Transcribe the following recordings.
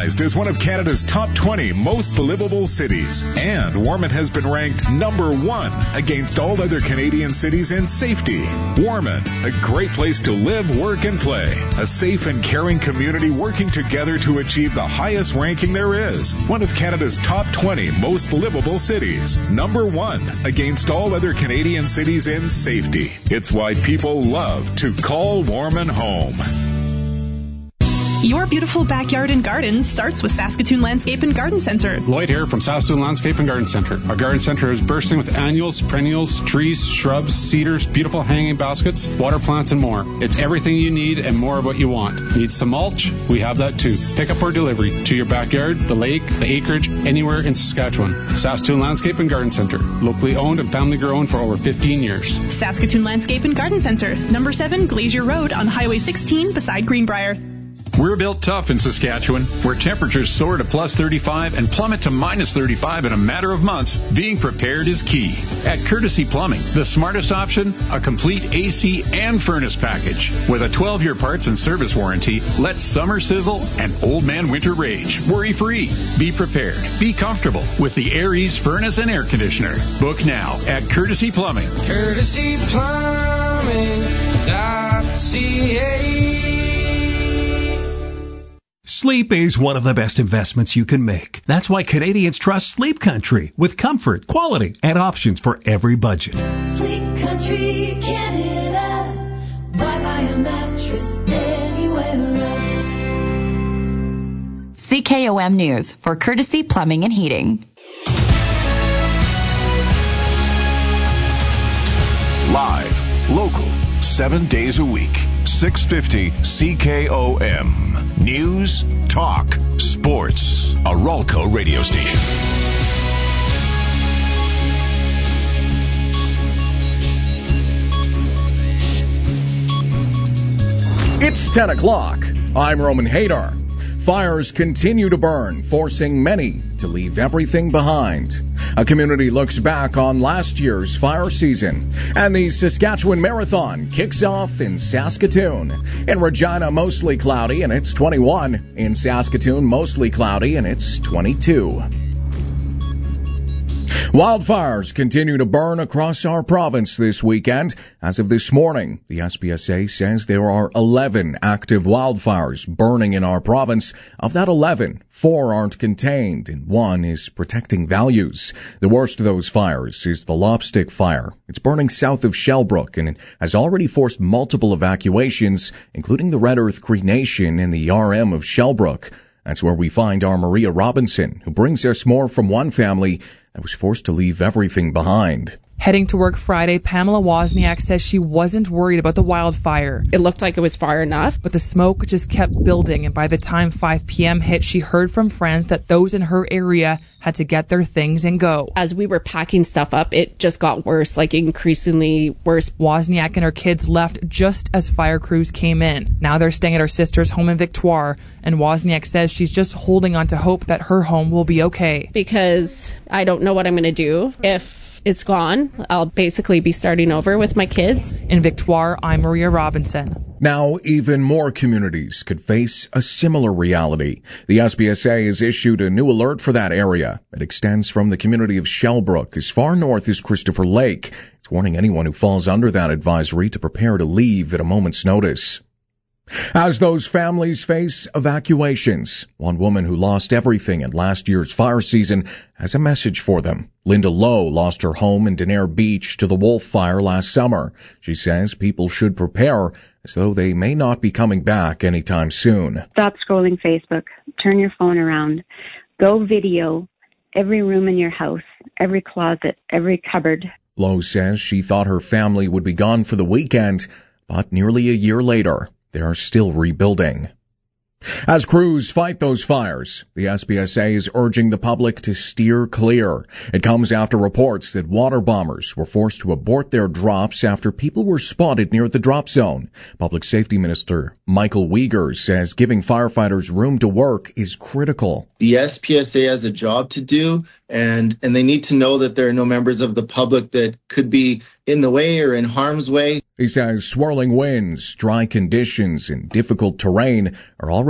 recognized as one of Canada's top 20 most livable cities. And Warman has been ranked number 1 against all other Canadian cities in safety. Warman, a great place to live, work, and play. A safe and caring community working together to achieve the highest ranking there is. One of Canada's top 20 most livable cities. Number 1 against all other Canadian cities in safety. It's why people love to call Warman home. Your beautiful backyard and garden starts with Saskatoon Landscape and Garden Centre. Lloyd here from Saskatoon Landscape and Garden Centre. Our garden centre is bursting with annuals, perennials, trees, shrubs, cedars, beautiful hanging baskets, water plants, and more. It's everything you need and more of what you want. Need some mulch? We have that too. Pick up or delivery to your backyard, the lake, the acreage, anywhere in Saskatchewan. Saskatoon Landscape and Garden Centre. Locally owned and family grown for over 15 years. Saskatoon Landscape and Garden Centre. Number 7 Glacier Road on Highway 16 beside Greenbrier. We're built tough in Saskatchewan, where temperatures soar to plus 35 and plummet to minus 35 in a matter of months. Being prepared is key. At Courtesy Plumbing, the smartest option, a complete AC and furnace package. With a 12-year parts and service warranty, let summer sizzle and old man winter rage. Worry-free. Be prepared. Be comfortable with the Air Ease furnace and air conditioner. Book now at Courtesy Plumbing. CourtesyPlumbing.ca. Sleep is one of the best investments you can make. That's why Canadians trust Sleep Country with comfort, quality, and options for every budget. Sleep Country, Canada. Why buy a mattress anywhere else? CKOM News for Courtesy Plumbing and Heating. Live, local, 7 days a week. 650 CKOM. News, talk, sports. A Ralco radio station. It's 10 o'clock. I'm Roman Hadar. Fires continue to burn, forcing many to leave everything behind. A community looks back on last year's fire season, and the Saskatchewan Marathon kicks off in Saskatoon. In Regina, mostly cloudy, and it's 21. In Saskatoon, mostly cloudy, and it's 22. Wildfires continue to burn across our province this weekend. As of this morning, the SPSA says there are 11 active wildfires burning in our province. Of that 11, 4 aren't contained, and 1 is protecting values. The worst of those fires is the Lopstick Fire. It's burning south of Shellbrook, and it has already forced multiple evacuations, including the Red Earth Cree Nation and the RM of Shellbrook. That's where we find our Maria Robinson, who brings us more from one family that was forced to leave everything behind. Heading to work Friday, Pamela Wozniak says she wasn't worried about the wildfire. It looked like it was far enough, but the smoke just kept building, and by the time 5 p.m. hit, she heard from friends that those in her area had to get their things and go. As we were packing stuff up, it just got worse, like increasingly worse. Wozniak and her kids left just as fire crews came in. Now they're staying at her sister's home in Victoire, and Wozniak says she's just holding on to hope that her home will be okay. Because I don't know what I'm going to do if it's gone. I'll basically be starting over with my kids. In Victoire, I'm Maria Robinson. Now, even more communities could face a similar reality. The SPSA has issued a new alert for that area. It extends from the community of Shellbrook as far north as Christopher Lake. It's warning anyone who falls under that advisory to prepare to leave at a moment's notice. As those families face evacuations, one woman who lost everything in last year's fire season has a message for them. Linda Lowe lost her home in Denair Beach to the Wolf Fire last summer. She says people should prepare as though they may not be coming back anytime soon. Stop scrolling Facebook. Turn your phone around. Go video every room in your house, every closet, every cupboard. Lowe says she thought her family would be gone for the weekend, but nearly a year later, they are still rebuilding. As crews fight those fires, the SPSA is urging the public to steer clear. It comes after reports that water bombers were forced to abort their drops after people were spotted near the drop zone. Public Safety Minister Michael Uyghur says giving firefighters room to work is critical. The SPSA has a job to do, and they need to know that there are no members of the public that could be in the way or in harm's way. He says swirling winds, dry conditions, and difficult terrain are already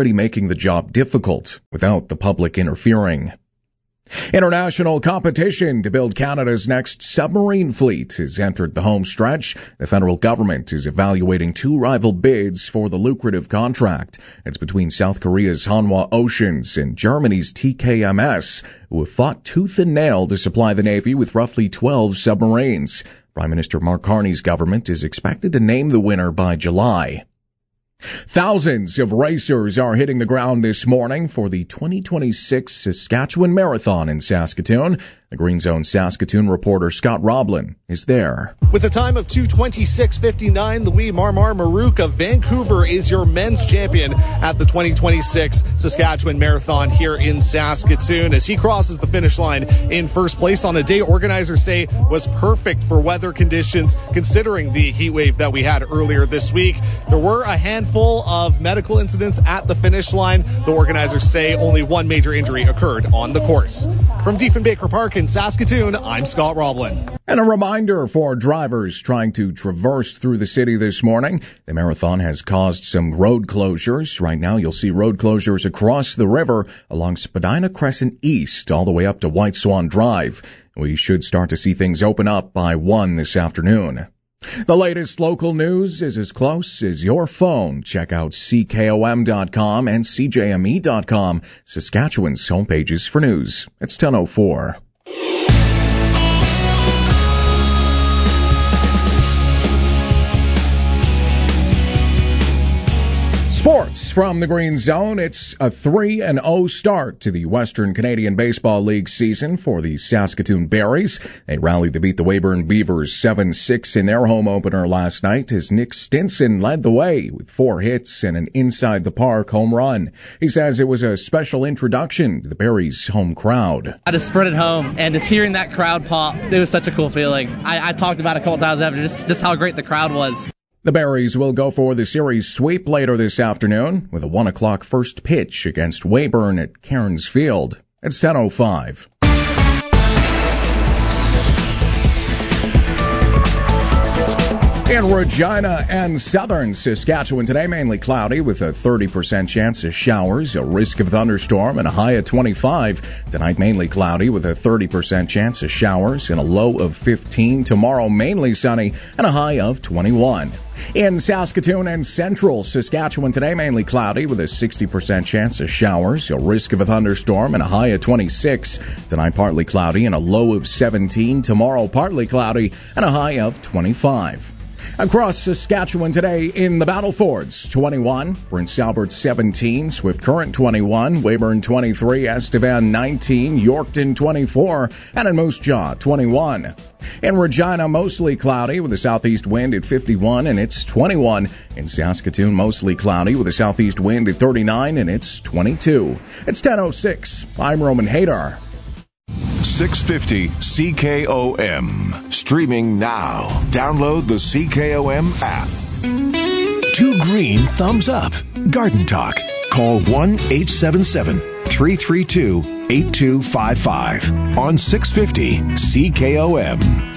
already making the job difficult without the public interfering. International competition to build Canada's next submarine fleet has entered the home stretch. The federal government is evaluating 2 rival bids for the lucrative contract. It's between South Korea's Hanwha Oceans and Germany's TKMS, who have fought tooth and nail to supply the Navy with roughly 12 submarines. Prime Minister Mark Carney's government is expected to name the winner by July. Thousands of racers are hitting the ground this morning for the 2026 Saskatchewan Marathon in Saskatoon. The Green Zone Saskatoon reporter Scott Roblin is there. With a time of 2:26:59, Louis Marmar Marouk of Vancouver is your men's champion at the 2026 Saskatchewan Marathon here in Saskatoon as he crosses the finish line in first place on a day organizers say was perfect for weather conditions considering the heat wave that we had earlier this week. There were a handful of medical incidents at the finish line. The organizers say only one major injury occurred on the course. From Diefenbaker Park in Saskatoon, I'm Scott Roblin. And a reminder for drivers trying to traverse through the city this morning. The marathon has caused some road closures. Right now you'll see road closures across the river along Spadina Crescent East all the way up to White Swan Drive. We should start to see things open up by 1 this afternoon. The latest local news is as close as your phone. Check out CKOM.com and CJME.com, Saskatchewan's homepages for news. It's 10:04. Sports from the Green Zone. It's a 3-0 start to the Western Canadian Baseball League season for the Saskatoon Berries. They rallied to beat the Weyburn Beavers 7-6 in their home opener last night as Nick Stinson led the way with 4 hits and an inside-the-park home run. He says it was a special introduction to the Berries' home crowd. I just sprinted home, and just hearing that crowd pop, it was such a cool feeling. I talked about it a couple times after, just how great the crowd was. The Berries will go for the series sweep later this afternoon with a 1 o'clock first pitch against Weyburn at Cairns Field. It's 10:05. In Regina and southern Saskatchewan today, mainly cloudy with a 30% chance of showers, a risk of thunderstorm, and a high of 25. Tonight, mainly cloudy with a 30% chance of showers and a low of 15. Tomorrow, mainly sunny and a high of 21. In Saskatoon and central Saskatchewan today, mainly cloudy with a 60% chance of showers, a risk of a thunderstorm, and a high of 26. Tonight, partly cloudy and a low of 17. Tomorrow, partly cloudy and a high of 25. Across Saskatchewan today in the Battlefords, 21, Prince Albert 17, Swift Current 21, Weyburn 23, Estevan 19, Yorkton 24, and in Moose Jaw 21. In Regina, mostly cloudy with a southeast wind at 51, and it's 21. In Saskatoon, mostly cloudy with a southeast wind at 39, and it's 22. It's 10:06. I'm Roman Hadar. 650 CKOM. Streaming now. Download the CKOM app. 2 green thumbs up. Garden Talk. Call 1-877-332-8255 on 650 CKOM.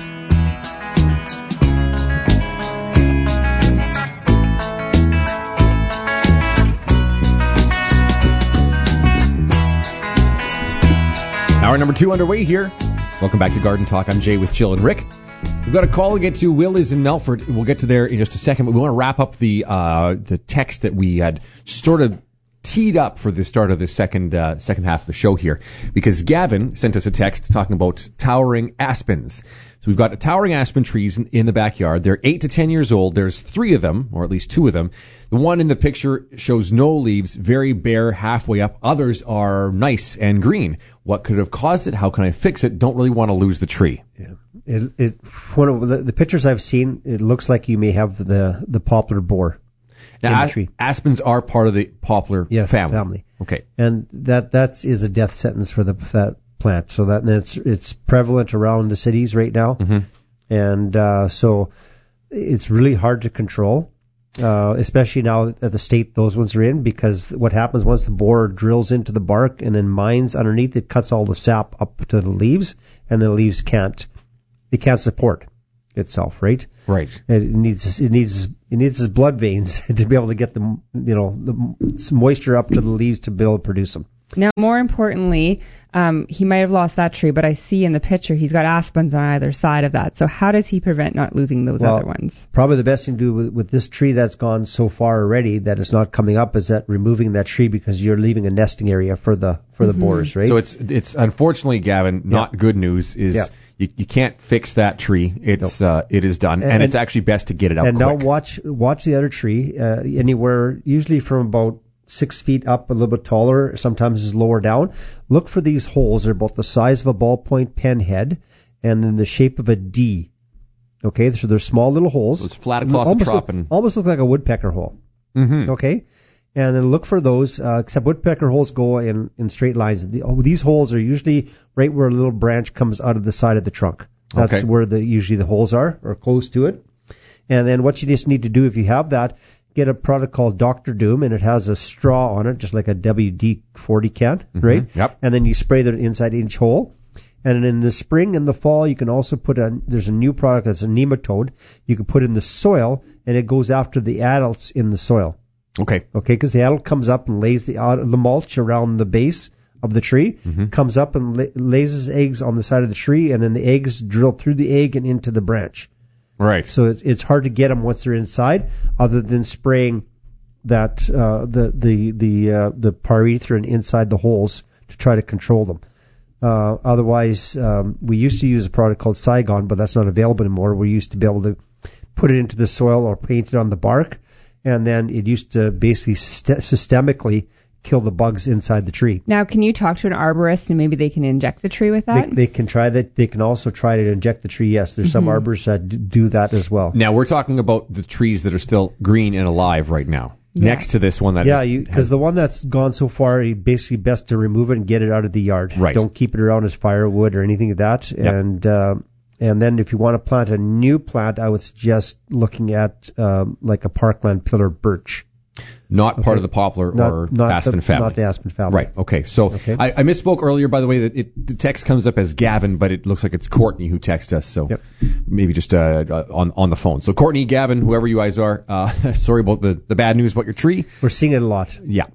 Hour number 2 underway here. Welcome back to Garden Talk. I'm Jay with Jill and Rick. We've got a call to get to. Will is in Melfort. We'll get to there in just a second, but we want to wrap up the text that we had sort of teed up for the start of the second half of the show here, because Gavin sent us a text talking about towering aspens. So we've got towering aspen trees in the backyard. They're 8 to 10 years old. There's 3 of them, or at least 2 of them. The one in the picture shows no leaves, very bare, halfway up. Others are nice and green. What could have caused it? How can I fix it? Don't really want to lose the tree. Yeah. One of the pictures I've seen, it looks like you may have the poplar borer. Now, aspens are part of the poplar family. Okay. And that is a death sentence for that plant. So it's prevalent around the cities right now. Mm-hmm. And so it's really hard to control, especially now at the state those ones are in, because what happens once the borer drills into the bark and then mines underneath, it cuts all the sap up to the leaves, and the leaves can't support. itself, right? Right. It needs its blood veins to be able to get the moisture up to the leaves to be able to produce them. Now, more importantly, he might have lost that tree, but I see in the picture he's got aspens on either side of that. So how does he prevent not losing those other ones? Probably the best thing to do with this tree that's gone so far already that it's not coming up is that removing that tree, because you're leaving a nesting area for the borers, right? So it's unfortunately, Gavin, not good news. You can't fix that tree. It is done, and it's actually best to get it out. And quick. now watch the other tree anywhere, usually from about 6 feet up, a little bit taller, sometimes is lower down. Look for these holes. They're about the size of a ballpoint pen head and in the shape of a D. Okay, so they're small little holes. Those flat across the top. Almost look like a woodpecker hole. Mm-hmm. Okay, and then look for those, except woodpecker holes go in straight lines. These holes are usually right where a little branch comes out of the side of the trunk. That's where usually the holes are, or close to it. And then what you just need to do, if you have that, get a product called Dr. Doom, and it has a straw on it, just like a WD-40 can, right? Yep. And then you spray the inside each hole. And in the spring and the fall, you can also there's a new product that's a nematode. You can put in the soil, and it goes after the adults in the soil. Okay, because the adult comes up and lays the mulch around the base of the tree, comes up and lays his eggs on the side of the tree, and then the eggs drill through the egg and into the branch. Right. So it's hard to get them once they're inside, other than spraying that the pyrethrin inside the holes to try to control them. Otherwise, we used to use a product called Saigon, but that's not available anymore. We used to be able to put it into the soil or paint it on the bark, and then it used to basically systemically kill the bugs inside the tree. Now, can you talk to an arborist and maybe they can inject the tree with that? They can try that. They can also try to inject the tree. Yes, there's some arborists that do that as well. Now, we're talking about the trees that are still green and alive right now. Yeah. Next to this one that because the one that's gone so far, basically best to remove it and get it out of the yard. Right. Don't keep it around as firewood or anything like that. Yep. And then if you want to plant a new plant, I would suggest looking at like a parkland pillar birch. Not part of the poplar or aspen family. Not the aspen family. Right. Okay. So I misspoke earlier, by the way, that the text comes up as Gavin, but it looks like it's Courtney who texts us. So maybe just on the phone. So Courtney, Gavin, whoever you guys are, sorry about the bad news about your tree. We're seeing it a lot. Yeah.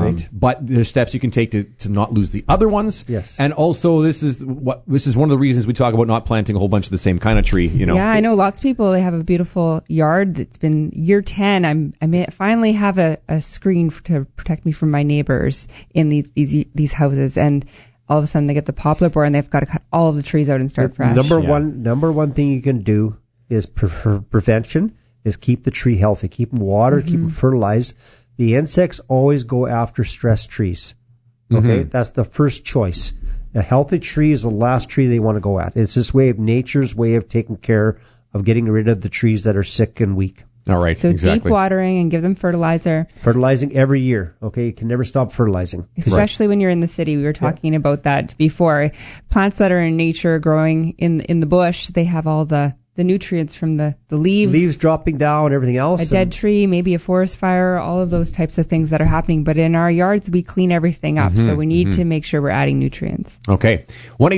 But there's steps you can take to not lose the other ones. Yes. And also this is one of the reasons we talk about not planting a whole bunch of the same kind of tree. Yeah, I know lots of people. They have a beautiful yard. It's been year 10. I may finally have a screen to protect me from my neighbors in these houses, and all of a sudden they get the poplar borer and they've got to cut all of the trees out and start fresh. Number one thing you can do is prevention is keep the tree healthy, keep them watered, keep them fertilized. The insects always go after stressed trees. Okay, that's the first choice. A healthy tree is the last tree they want to go at. It's this nature's way of taking care of getting rid of the trees that are sick and weak. All right, so deep watering and give them fertilizer. Fertilizing every year, okay? You can never stop fertilizing. Especially when you're in the city. We were talking about that before. Plants that are in nature growing in the bush, they have all the nutrients from the leaves. Leaves dropping down, everything else. A dead tree, maybe a forest fire, all of those types of things that are happening. But in our yards, we clean everything up. So we need to make sure we're adding nutrients. Okay.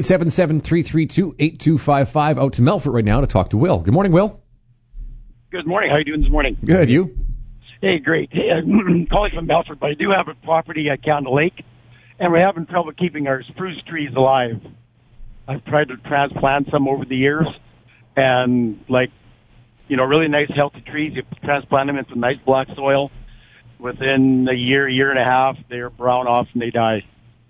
1-877-332-8255. Out to Melfort right now to talk to Will. Good morning, Will. Good morning. How are you doing this morning? Good. You? Hey, great. Hey, I'm calling from Melfort, but I do have a property at Canada Lake, and we're having trouble keeping our spruce trees alive. I've tried to transplant some over the years, and really nice, healthy trees. You transplant them into nice black soil. Within a year and a half, they're brown off and they die.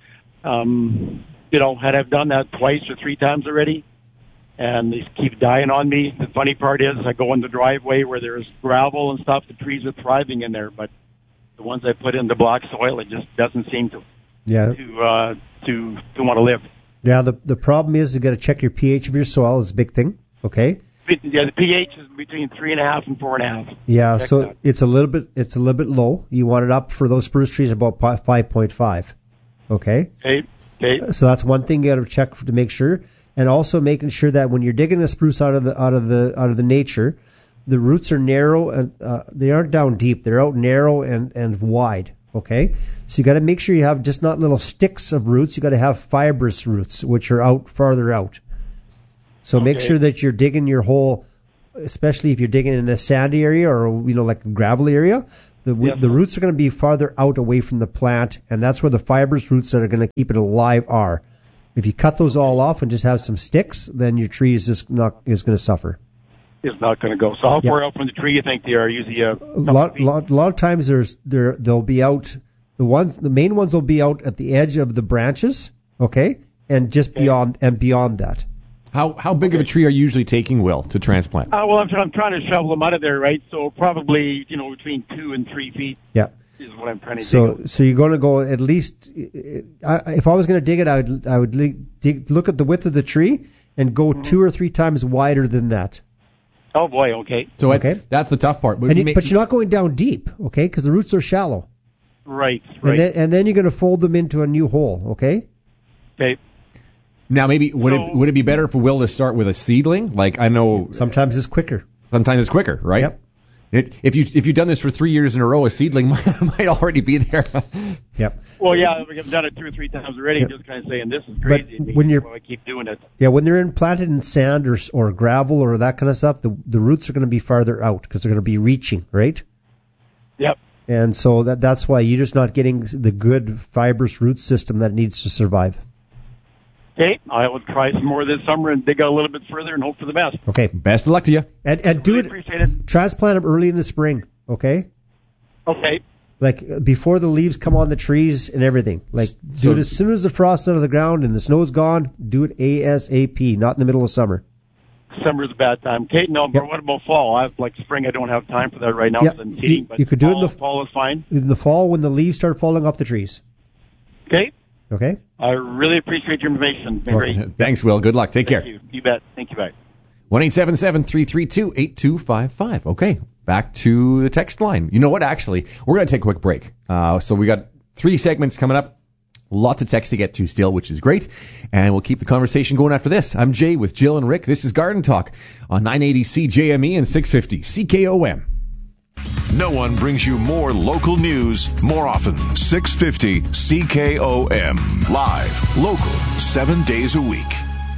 Had I've done that twice or three times already, and they keep dying on me. The funny part is I go in the driveway where there's gravel and stuff. The trees are thriving in there, but the ones I put in the black soil, it just doesn't seem to want to live. Yeah, the problem is you got to check your pH of your soil. Is a big thing. Okay. Yeah, the pH is between 3.5 and 4.5. Yeah, so that. It's a little bit low. You want it up for those spruce trees about 5.5. Okay. Okay. So that's one thing you got to check to make sure. And also making sure that when you're digging a spruce out of the nature, the roots are narrow and they aren't down deep. They're out narrow and wide. Okay, so you got to make sure you have just not little sticks of roots. You got to have fibrous roots, which are out farther out. So make sure that you're digging your hole especially if you're digging in a sandy area or like a gravel area, the roots are going to be farther out away from the plant, and that's where the fibrous roots that are going to keep it alive are. If you cut those all off and just have some sticks, then your tree is going to suffer. It's not going to go. So how far out from the tree you think they are? Usually a lot of times they'll be out. The main ones will be out at the edge of the branches, okay, and just beyond that. How big of a tree are you usually taking, Will, to transplant? Well, I'm trying to shovel them out of there, right? So probably between 2 and 3 feet. Yeah. Is what I'm trying to dig. So you're going to go at least. If I was going to dig it, I would look at the width of the tree and go 2 or 3 times wider than that. Oh boy, okay. So that's the tough part. But you're not going down deep, okay? Because the roots are shallow. Right. And then you're going to fold them into a new hole, okay? Okay. Now, maybe would it be better for Will to start with a seedling? Like, I know sometimes it's quicker. Right? Yep. If you've done this for 3 years in a row, a seedling might already be there. Yep. Well, yeah, I've done it 2 or 3 times already. Yep. Just kind of saying this is crazy. But when I keep doing it. Yeah, when they're planted in sand or gravel or that kind of stuff, the roots are going to be farther out because they're going to be reaching, right? Yep. And so that's why you're just not getting the good fibrous root system that needs to survive. Okay, I will try some more this summer and dig out a little bit further and hope for the best. Okay, best of luck to you. And do really appreciate it. Transplant them early in the spring, okay? Okay. Like before the leaves come on the trees and everything. Like do it as soon as the frost's out of the ground and the snow's gone. Do it ASAP, not in the middle of summer. Summer's a bad time. Okay, no, but what about fall? Spring, I don't have time for that right now because I'm seeding. But you could do it in the fall is fine. In the fall when the leaves start falling off the trees. Okay. Okay. I really appreciate your information. Great. Thanks, Will. Good luck. Take care. You bet. Thank you. Bye. 1-877-332-8255. Okay, back to the text line. You know what? Actually, we're going to take a quick break. So we got 3 segments coming up. Lots of text to get to still, which is great. And we'll keep the conversation going after this. I'm Jay with Jill and Rick. This is Garden Talk on 980 CJME and 650 CKOM. No one brings you more local news more often. 650 CKOM. Live, local, 7 days a week.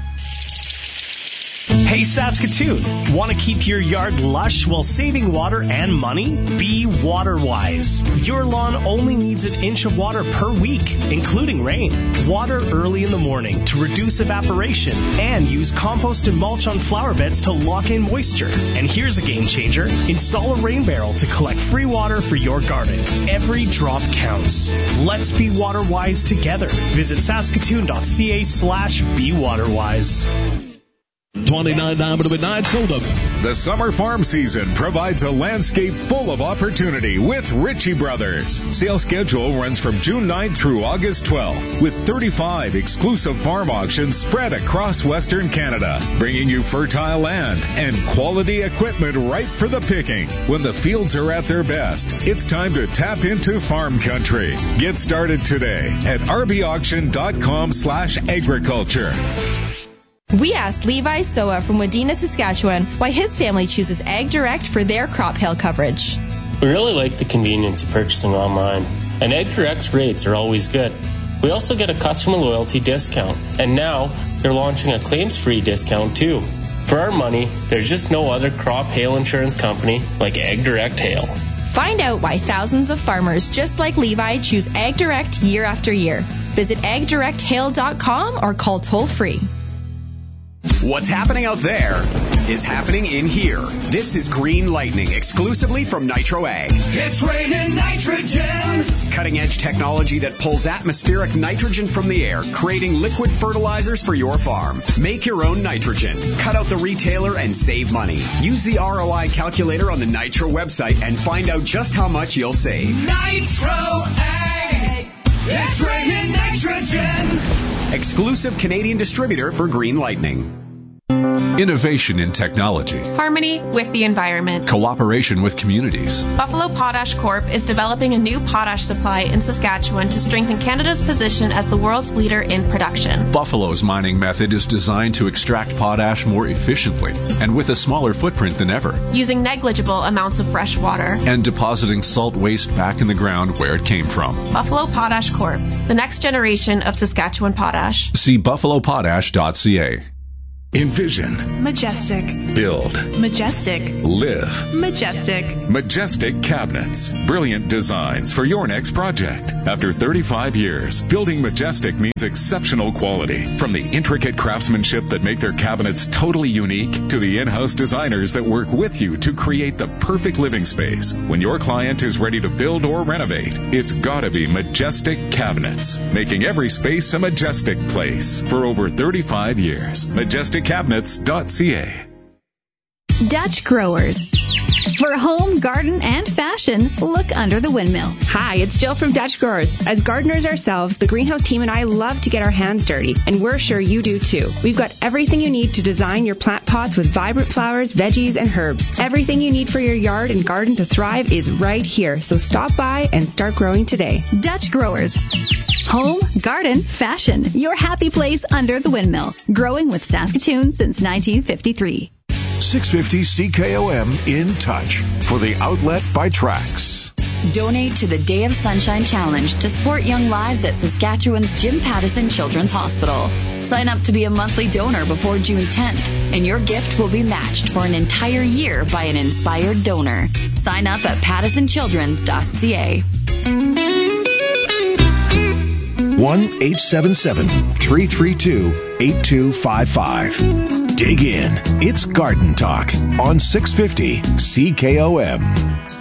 Hey Saskatoon, want to keep your yard lush while saving water and money? Be WaterWise. Your lawn only needs an inch of water per week, including rain. Water early in the morning to reduce evaporation and use compost and mulch on flower beds to lock in moisture. And here's a game changer. Install a rain barrel to collect free water for your garden. Every drop counts. Let's be WaterWise together. Visit saskatoon.ca/BeWaterWise. 29.99 sold them. The summer farm season provides a landscape full of opportunity with Ritchie Brothers. Sale schedule runs from June 9th through August 12th with 35 exclusive farm auctions spread across Western Canada, bringing you fertile land and quality equipment ripe for the picking. When the fields are at their best, it's time to tap into farm country. Get started today at rbauction.com/agriculture. We asked Levi Soa from Wadena, Saskatchewan, why his family chooses Ag Direct for their crop hail coverage. We really like the convenience of purchasing online, and Ag Direct's rates are always good. We also get a customer loyalty discount, and now they're launching a claims-free discount too. For our money, there's just no other crop hail insurance company like Ag Direct Hail. Find out why thousands of farmers just like Levi choose Ag Direct year after year. Visit agdirecthail.com or call toll-free. What's happening out there is happening in here. This is Green Lightning, exclusively from Nitro Ag. It's raining nitrogen. Cutting-edge technology that pulls atmospheric nitrogen from the air, creating liquid fertilizers for your farm. Make your own nitrogen. Cut out the retailer and save money. Use the ROI calculator on the Nitro website and find out just how much you'll save. Nitro Ag. It's raining nitrogen. Exclusive Canadian distributor for Green Lightning. Innovation in technology. Harmony with the environment. Cooperation with communities. Buffalo Potash Corp. is developing a new potash supply in Saskatchewan to strengthen Canada's position as the world's leader in production. Buffalo's mining method is designed to extract potash more efficiently and with a smaller footprint than ever. Using negligible amounts of fresh water. And depositing salt waste back in the ground where it came from. Buffalo Potash Corp. The next generation of Saskatchewan potash. See buffalopotash.ca. Envision, majestic, build, majestic, live, majestic. Majestic Cabinets. Brilliant designs for your next project. After 35 years, building Majestic means exceptional quality. From the intricate craftsmanship that make their cabinets totally unique to the in-house designers that work with you to create the perfect living space. When your client is ready to build or renovate, it's gotta be Majestic Cabinets, making every space a majestic place for over 35 years. MajesticCabinets.ca. Dutch Growers. For home, garden, and fashion, look under the windmill. Hi, it's Jill from Dutch Growers. As gardeners ourselves, the greenhouse team and I love to get our hands dirty, and we're sure you do too. We've got everything you need to design your plant pots with vibrant flowers, veggies, and herbs. Everything you need for your yard and garden to thrive is right here, so stop by and start growing today. Dutch Growers. Home, garden, fashion, your happy place under the windmill. Growing with Saskatoon since 1953. 650 CKOM In Touch for the outlet by Trax. Donate to the Day of Sunshine Challenge to support young lives at Saskatchewan's Jim Pattison Children's Hospital. Sign up to be a monthly donor before June 10th, and your gift will be matched for an entire year by an inspired donor. Sign up at pattisonchildrens.ca. 1-877-332-8255. Dig in. It's Garden Talk on 650 CKOM.